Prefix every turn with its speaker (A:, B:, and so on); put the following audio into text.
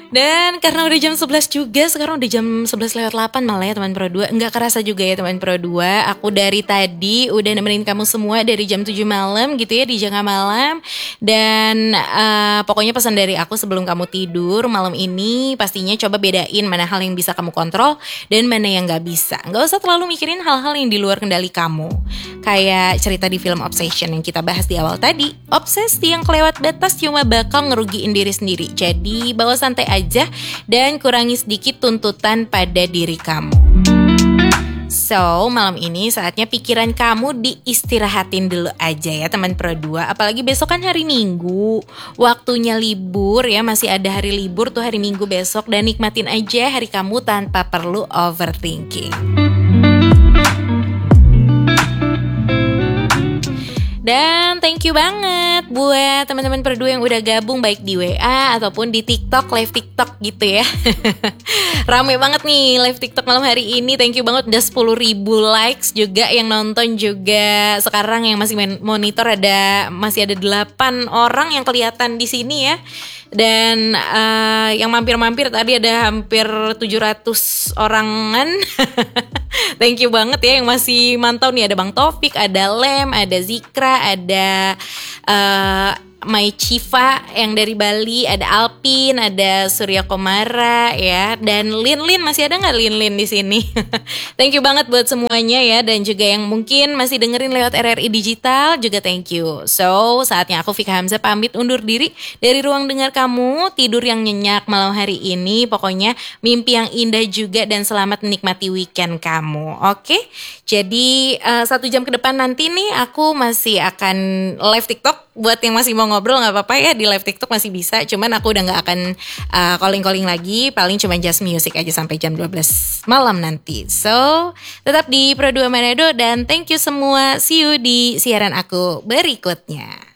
A: Dan karena udah jam 11 juga, sekarang udah jam 11 lewat 8 malah ya teman Pro 2. Nggak kerasa juga ya teman Pro 2. Aku dari tadi udah nemenin kamu semua dari jam 7 malam gitu ya di Jangka Malam. Dan pokoknya pesan dari aku sebelum kamu tidur malam ini, pastinya coba bedain mana hal yang bisa kamu kontrol dan mana yang nggak bisa. Nggak usah terlalu mikirin hal-hal yang di luar kendali kamu. Kayak cerita di film Obsession yang kita bahas di awal tadi. Obsesi yang kelewat batas cuma bakal ngerugiin diri sendiri. Jadi bawa santai aja dan kurangi sedikit tuntutan pada diri kamu. So, malam ini saatnya pikiran kamu diistirahatin dulu aja ya teman Pro 2. Apalagi besok kan hari Minggu, waktunya libur ya, masih ada hari libur tuh hari Minggu besok. Dan nikmatin aja hari kamu tanpa perlu overthinking. Dan thank you banget buat teman-teman Pro 2 yang udah gabung baik di WA ataupun di TikTok, live TikTok gitu ya. Rame banget nih live TikTok malam hari ini. Thank you banget udah 10.000 likes juga, yang nonton juga sekarang yang masih monitor masih ada 8 orang yang kelihatan di sini ya. Dan yang mampir-mampir tadi ada hampir 700 orangan. Thank you banget ya yang masih mantau nih. Ada Bang Taufik, ada Lem, ada Zikra, ada Mai Chiva yang dari Bali, ada Alpin, ada Surya Komara ya, dan Lin masih ada nggak Lin di sini? Thank you banget buat semuanya ya, dan juga yang mungkin masih dengerin lewat RRI Digital juga thank you. So saatnya aku Fika Hamzah pamit undur diri dari ruang dengar kamu. Tidur yang nyenyak malam hari ini, pokoknya mimpi yang indah juga, dan selamat menikmati weekend kamu. Oke? Jadi 1 jam ke depan nanti nih aku masih akan live TikTok. Buat yang masih mau ngobrol gak apa-apa ya, di live TikTok masih bisa. Cuman aku udah gak akan calling-calling lagi. Paling cuma just music aja sampai jam 12 malam nanti. So tetap di Pro 2 Manado, dan thank you semua. See you di siaran aku berikutnya.